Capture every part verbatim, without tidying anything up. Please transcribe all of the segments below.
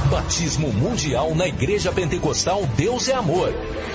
Batismo mundial na Igreja Pentecostal Deus é Amor.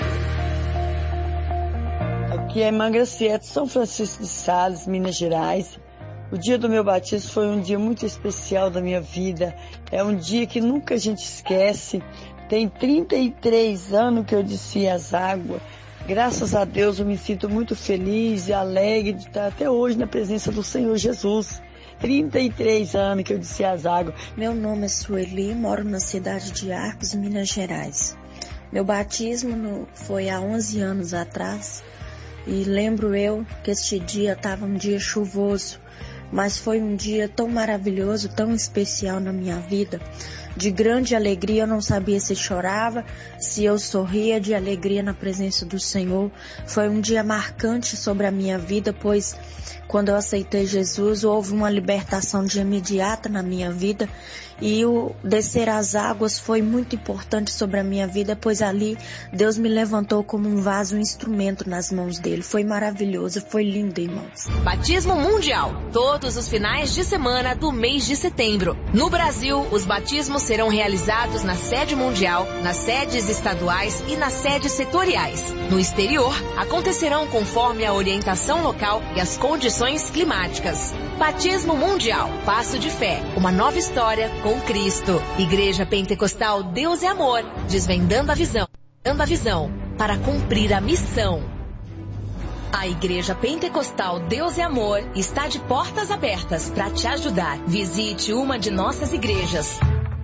Aqui é Irmã Graciete, São Francisco de Sales, Minas Gerais. O dia do meu batismo foi um dia muito especial da minha vida. É um dia que nunca a gente esquece. Tem trinta e três anos que eu desci as águas. Graças a Deus eu me sinto muito feliz e alegre de estar até hoje na presença do Senhor Jesus. trinta e três anos que eu desci as águas. Meu nome é Sueli, moro na cidade de Arcos, Minas Gerais. Meu batismo no, foi há onze anos atrás. E lembro eu que este dia estava um dia chuvoso. Mas foi um dia tão maravilhoso, tão especial na minha vida. De grande alegria, eu não sabia se chorava, se eu sorria de alegria na presença do Senhor. Foi um dia marcante sobre a minha vida, pois quando eu aceitei Jesus, houve uma libertação de imediata na minha vida. E o descer as águas foi muito importante sobre a minha vida, pois ali Deus me levantou como um vaso, um instrumento nas mãos dele. Foi maravilhoso, foi lindo, irmãos. Batismo mundial, todos os finais de semana do mês de setembro. No Brasil, os batismos serão realizados na sede mundial, nas sedes estaduais e nas sedes setoriais. No exterior, acontecerão conforme a orientação local e as condições climáticas. Batismo mundial, passo de fé, uma nova história com Cristo. Igreja Pentecostal Deus é Amor, desvendando a visão, dando a visão para cumprir a missão. A Igreja Pentecostal Deus é Amor está de portas abertas para te ajudar. Visite uma de nossas igrejas.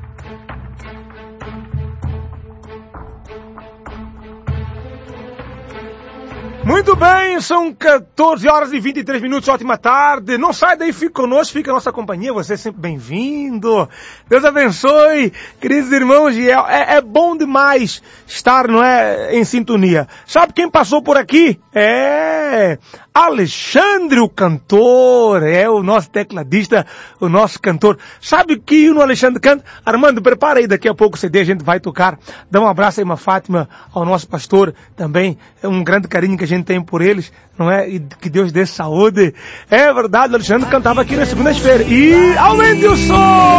Muito bem, são quatorze horas e vinte e três minutos, ótima tarde. Não sai daí, fica conosco, fica a nossa companhia, você é sempre bem-vindo. Deus abençoe, queridos irmãos, e é, é bom demais estar, não é, em sintonia. Sabe quem passou por aqui? É Alexandre, o cantor, é o nosso tecladista, o nosso cantor. Sabe o que o Alexandre canta? Armando, prepara aí, daqui a pouco o C D a gente vai tocar. Dá um abraço aí, uma Fátima, ao nosso pastor também. É um grande carinho que a gente tem por eles, não é? E que Deus dê saúde. É verdade, o Alexandre cantava aqui na segunda-feira. E aumente o som!